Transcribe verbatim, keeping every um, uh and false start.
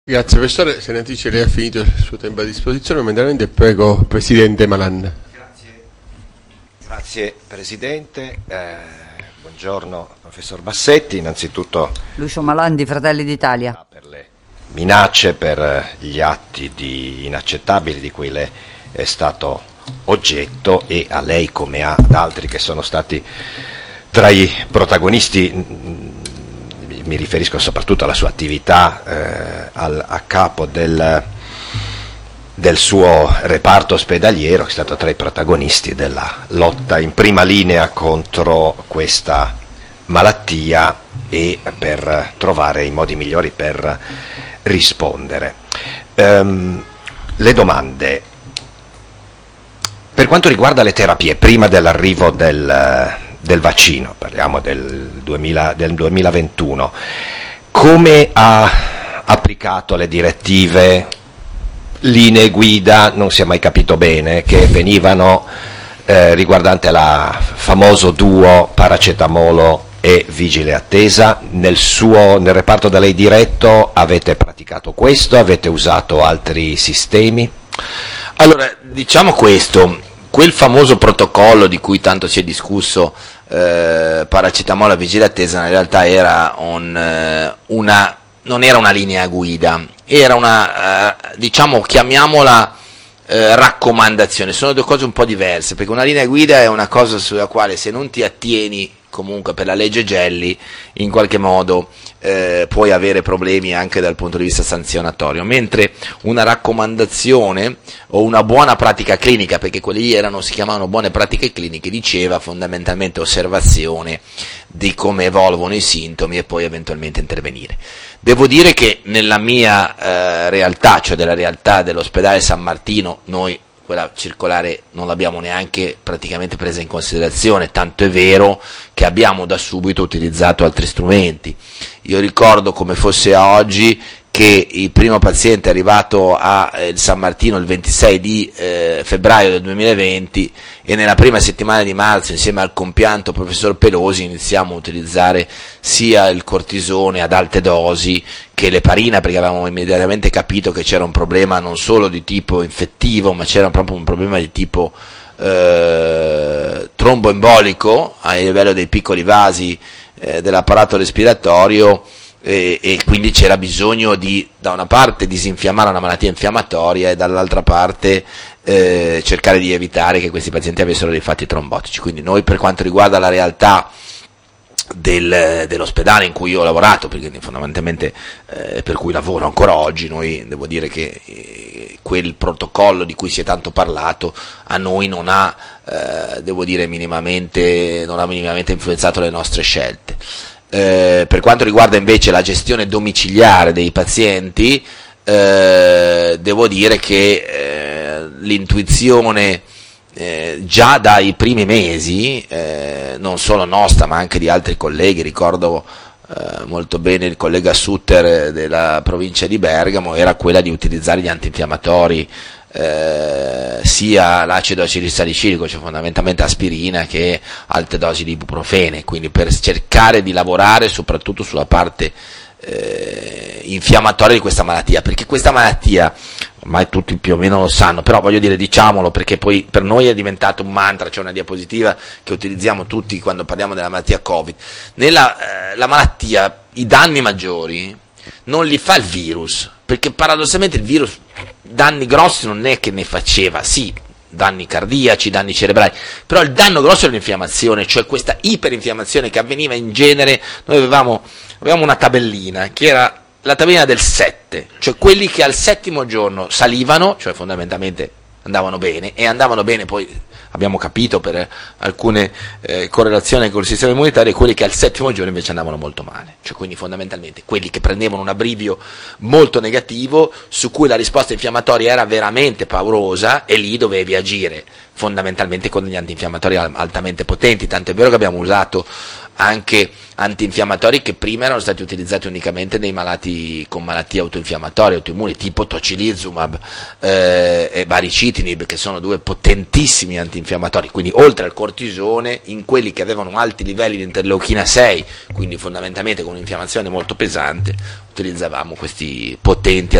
Grazie professore, senatrice, lei ha finito il suo tempo a disposizione momentanamente, prego Presidente Malan. Grazie, Grazie Presidente, eh, buongiorno Professor Bassetti, innanzitutto Lucio Malan di Fratelli d'Italia. Per le minacce, per gli atti di inaccettabili di cui lei è stato oggetto, e a lei come ad altri che sono stati tra i protagonisti. Mi riferisco soprattutto alla sua attività eh, al, a capo del, del suo reparto ospedaliero, che è stato tra i protagonisti della lotta in prima linea contro questa malattia e per trovare i modi migliori per rispondere. Ehm, le domande. Per quanto riguarda le terapie, prima dell'arrivo del... del vaccino, parliamo del, duemila, del duemilaventuno, come ha applicato le direttive, linee guida, non si è mai capito bene, che venivano eh, riguardante la famoso duo paracetamolo e vigile attesa? Nel suo, nel reparto da lei diretto avete praticato questo? Avete usato altri sistemi? Allora, diciamo questo. Quel famoso protocollo di cui tanto si è discusso, eh, paracetamolo e vigile attesa, in realtà era un, eh, una, non era una linea guida, era una, eh, diciamo, chiamiamola eh, raccomandazione. Sono due cose un po' diverse, perché una linea guida è una cosa sulla quale, se non ti attieni comunque per la legge Gelli, in qualche modo eh, puoi avere problemi anche dal punto di vista sanzionatorio, mentre una raccomandazione o una buona pratica clinica, perché quelle lì erano, si chiamavano buone pratiche cliniche, diceva fondamentalmente osservazione di come evolvono i sintomi e poi eventualmente intervenire. Devo dire che nella mia eh, realtà, cioè della realtà dell'ospedale San Martino, noi quella circolare non l'abbiamo neanche praticamente presa in considerazione, tanto è vero che abbiamo da subito utilizzato altri strumenti. Io ricordo come fosse oggi che il primo paziente è arrivato a eh, San Martino il ventisei di eh, febbraio del duemilaventi, e nella prima settimana di marzo, insieme al compianto professor Pelosi, iniziamo a utilizzare sia il cortisone ad alte dosi che l'eparina, perché avevamo immediatamente capito che c'era un problema non solo di tipo infettivo, ma c'era proprio un problema di tipo eh, tromboembolico a livello dei piccoli vasi eh, dell'apparato respiratorio. E, e quindi c'era bisogno di, da una parte, disinfiammare una malattia infiammatoria e dall'altra parte eh, cercare di evitare che questi pazienti avessero dei fatti trombotici. Quindi noi, per quanto riguarda la realtà del, dell'ospedale in cui io ho lavorato, perché fondamentalmente eh, per cui lavoro ancora oggi, noi devo dire che eh, quel protocollo di cui si è tanto parlato a noi non ha, eh, devo dire, minimamente, non ha minimamente influenzato le nostre scelte. Eh, per quanto riguarda invece la gestione domiciliare dei pazienti, eh, devo dire che eh, l'intuizione eh, già dai primi mesi, eh, non solo nostra ma anche di altri colleghi, ricordo eh, molto bene il collega Sutter della provincia di Bergamo, era quella di utilizzare gli antinfiammatori, Eh, sia l'acido acilsalicilico, cioè fondamentalmente aspirina, che alte dosi di ibuprofene, quindi per cercare di lavorare soprattutto sulla parte eh, infiammatoria di questa malattia, perché questa malattia ormai tutti più o meno lo sanno, però voglio dire, diciamolo, perché poi per noi è diventato un mantra. C'è una diapositiva che utilizziamo tutti quando parliamo della malattia Covid. Nella eh, la malattia, i danni maggiori non li fa il virus, perché paradossalmente il virus danni grossi non è che ne faceva, sì, danni cardiaci, danni cerebrali, però il danno grosso è l'infiammazione, cioè questa iperinfiammazione che avveniva in genere. Noi avevamo, avevamo una tabellina che era la tabellina del sette, cioè quelli che al settimo giorno salivano, cioè fondamentalmente andavano bene, e andavano bene poi abbiamo capito per alcune eh, correlazioni col sistema immunitario, e quelli che al settimo giorno invece andavano molto male, cioè quindi fondamentalmente quelli che prendevano un abbrivio molto negativo su cui la risposta infiammatoria era veramente paurosa, e lì dovevi agire fondamentalmente con degli antinfiammatori altamente potenti, tanto è vero che abbiamo usato anche antinfiammatori che prima erano stati utilizzati unicamente nei malati con malattie autoinfiammatorie, autoimmuni, tipo tocilizumab eh, e baricitinib, che sono due potentissimi antinfiammatori. Quindi oltre al cortisone, in quelli che avevano alti livelli di interleuchina sei, quindi fondamentalmente con un'infiammazione molto pesante, utilizzavamo questi potenti